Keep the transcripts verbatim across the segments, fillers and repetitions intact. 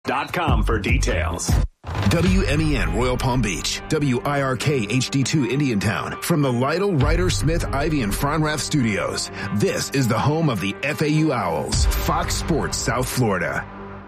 Dot com for details. W M E N Royal Palm Beach, W I R K H D two Indiantown. From the Lytle, Ryder, Smith, Ivy, and Fronrath studios, this is the home of the F A U Owls, Fox Sports South Florida.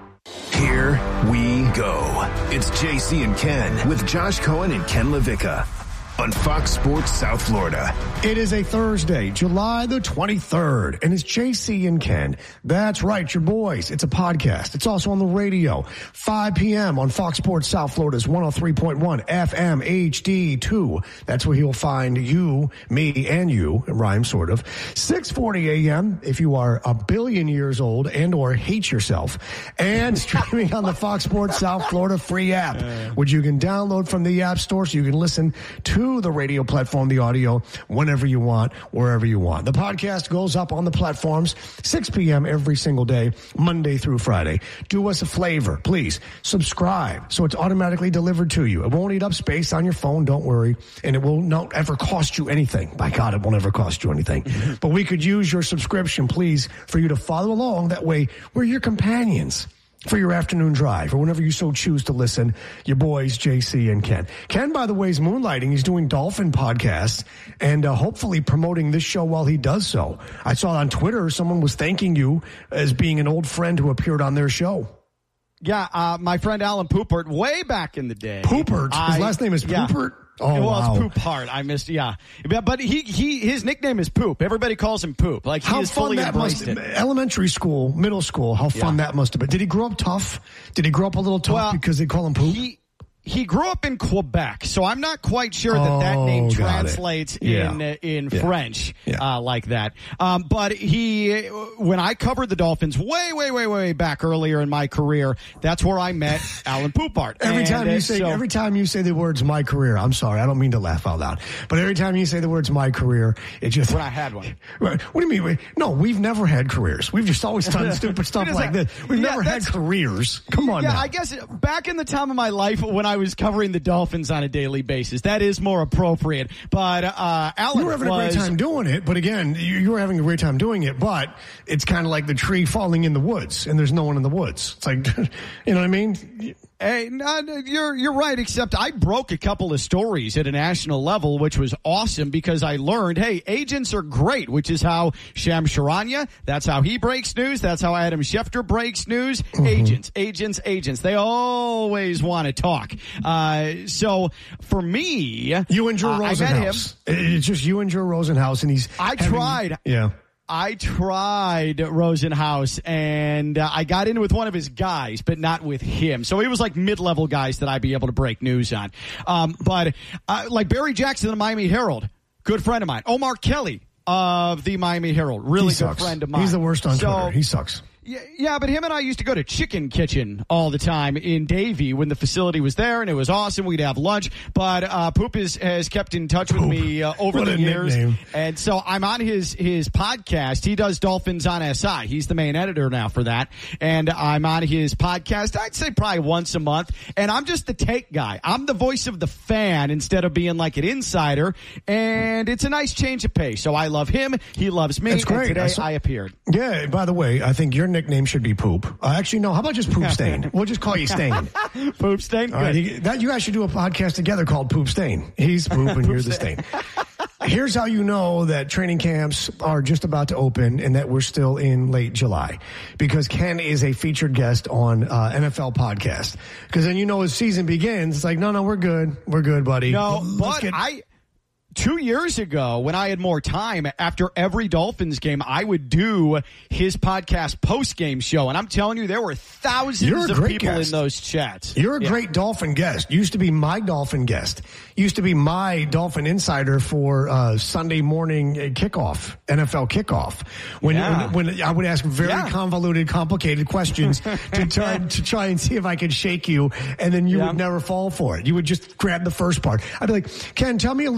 Here we go. It's J C and Ken with Josh Cohen and Ken LaVicka on Fox Sports South Florida. It is a Thursday, July the twenty-third, and it's J C and Ken. That's right, your boys. It's a podcast. It's also on the radio. five p.m. on Fox Sports South Florida's one oh three point one F M H D two. That's where you'll find you, me, and you. It rhymes, sort of. six forty a.m. if you are a billion years old and or hate yourself. And streaming on the Fox Sports South Florida free app, which you can download from the App Store so you can listen to the radio platform, the audio, whenever you want, wherever you want. The podcast goes up on the platforms six p.m. every single day, Monday through Friday. Do us a favor, please. Subscribe so it's automatically delivered to you. It won't eat up space on your phone, don't worry. And it will not ever cost you anything. By God, it won't ever cost you anything. Mm-hmm. But we could use your subscription, please, for you to follow along. That way, we're your companions for your afternoon drive or whenever you so choose to listen. Your boys, J C and Ken. Ken, by the way, is moonlighting. He's doing Dolphin podcasts and uh, hopefully promoting this show while he does so. I saw on Twitter someone was thanking you as being an old friend who appeared on their show. Yeah, uh, my friend Alan Poupert, way back in the day. Poupert? His I, last name is yeah. Poupert? Oh, well, wow. it's Poupart. I missed, yeah. But he, he, his nickname is Poop. Everybody calls him Poop. Like, he how has fun fully that embraced must, it. Elementary school, middle school, how fun yeah. that must have been. Did he grow up tough? Did he grow up a little tough well, because they call him Poop? He, He grew up in Quebec, so I'm not quite sure that oh, that name translates yeah. in uh, in yeah. French yeah. Uh, like that. Um, but he, when I covered the Dolphins way, way, way, way back earlier in my career, that's where I met Alan Poupart. Every and, time you uh, say, so, every time you say the words "my career," I'm sorry, I don't mean to laugh out loud, but every time you say the words "my career," it just. When I had one. What do you mean? No, we've never had careers. We've just always done stupid stuff like this. We've yeah, never had careers. Come on. Yeah, now. I guess back in the time of my life when I was covering the Dolphins on a daily basis, that is more appropriate. But uh, Alan, you were having was, a great time doing it. But again, you, you were having a great time doing it. But it's kind of like the tree falling in the woods, and there's no one in the woods. It's like, you know what I mean? Hey, no, you're you're right. Except I broke a couple of stories at a national level, which was awesome because I learned, hey, agents are great, which is how Shams Charania. That's how he breaks news. That's how Adam Schefter breaks news. Mm-hmm. Agents, agents, agents. They always want to talk. Uh, so for me, you and Drew uh, Rosenhaus. It's just you and Drew Rosenhaus, and he's. I having, tried. Yeah. I tried Rosenhaus, and uh, I got in with one of his guys, but not with him. So it was like mid-level guys that I'd be able to break news on. Um, but uh, like Barry Jackson of the Miami Herald, good friend of mine. Omar Kelly of the Miami Herald, really good sucks. friend of mine. He's the worst on so, Twitter. He sucks. Yeah, yeah, but him and I used to go to Chicken Kitchen all the time in Davie when the facility was there, and it was awesome. We'd have lunch. But uh, Poop is, has kept in touch with Poop. me uh, over what the a years, nickname. And so I'm on his his podcast. He does Dolphins on S I. He's the main editor now for that, and I'm on his podcast. I'd say probably once a month, and I'm just the take guy. I'm the voice of the fan instead of being like an insider, and it's a nice change of pace. So I love him. He loves me. That's great. And today I, saw, I appeared. Yeah. By the way, I think your nickname should be Poop. Uh, actually, no. How about just Poop Stain? We'll just call you Stain. Poop Stain. All right, you, that, you guys should do a podcast together called Poop Stain. He's Poop and you're the Stain. Here's how you know that training camps are just about to open and that we're still in late July. Because Ken is a featured guest on uh, N F L podcast. Because then you know his season begins. It's like, no, no, we're good. We're good, buddy. No, Let's but get- I... Two years ago, when I had more time, after every Dolphins game, I would do his podcast post-game show. And I'm telling you, there were thousands of people guest. in those chats. You're a yeah. great Dolphin guest. Used to be my Dolphin guest. Used to be my Dolphin insider for uh, Sunday morning kickoff, N F L kickoff. When, yeah. when, when I would ask very yeah. convoluted, complicated questions to try to try and see if I could shake you, and then you yeah. would never fall for it. You would just grab the first part. I'd be like, Ken, tell me a little bit about,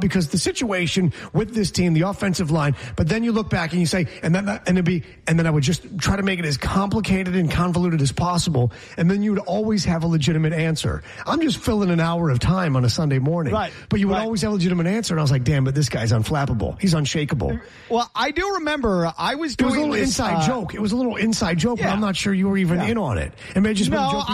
because the situation with this team, the offensive line, but then you look back and you say, and then, and it'd be, and then I would just try to make it as complicated and convoluted as possible. And then you would always have a legitimate answer. I'm just filling an hour of time on a Sunday morning. Right. But you would right. always have a legitimate answer. And I was like, damn, but this guy's unflappable. He's unshakable. Well, I do remember I was It doing was a little this, inside uh, joke. It was a little inside joke, yeah. but I'm not sure you were even yeah. in on it. It may have just no, been a joke